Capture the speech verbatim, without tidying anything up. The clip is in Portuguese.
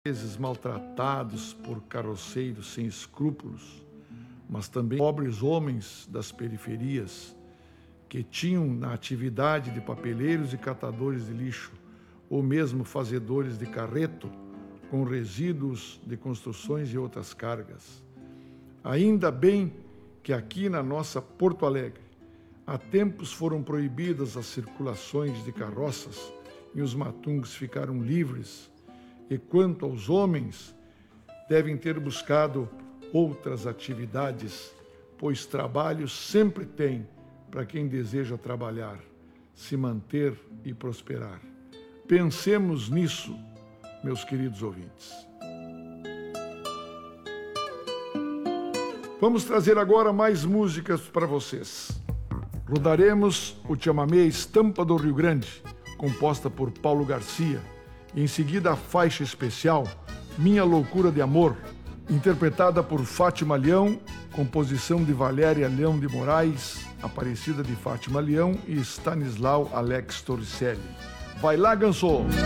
vezes maltratados por carroceiros sem escrúpulos, mas também pobres homens das periferias que tinham na atividade de papeleiros e catadores de lixo, ou mesmo fazedores de carreto, com resíduos de construções e outras cargas. Ainda bem que aqui na nossa Porto Alegre, há tempos foram proibidas as circulações de carroças e os matungs ficaram livres. E quanto aos homens, devem ter buscado outras atividades, pois trabalho sempre tem para quem deseja trabalhar, se manter e prosperar. Pensemos nisso, meus queridos ouvintes. Vamos trazer agora mais músicas para vocês. Rodaremos o chamamé Estampa do Rio Grande, composta por Paulo Garcia. E em seguida a faixa especial Minha Loucura de Amor, interpretada por Fátima Leão, composição de Valéria Leão de Moraes, Aparecida de Fátima Leão e Stanislau Alex Torricelli. Vai lá, Ganso!